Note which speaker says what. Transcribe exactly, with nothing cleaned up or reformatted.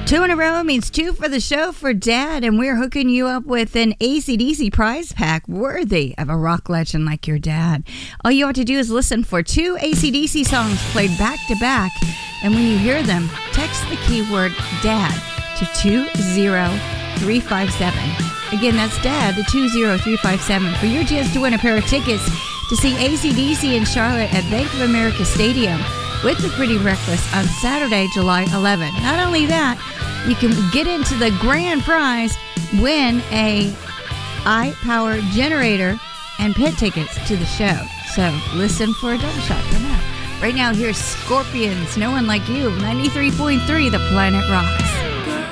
Speaker 1: Two in a row means two for the show for Dad, and we're hooking you up with an A C D C prize pack worthy of a rock legend like your dad. All you have to do is listen for two A C D C songs played back to back, and when you hear them, text the keyword DAD to two zero three five seven. Again, that's DAD to two zero three five seven for your chance to win a pair of tickets to see A C D C in Charlotte at Bank of America Stadium with the Pretty Reckless on Saturday, July eleventh. Not only that, you can get into the grand prize, win a iPower generator and pit tickets to the show. So listen for a double shot for now. Right now, here's Scorpions, No One Like You, ninety-three point three The Planet Rocks.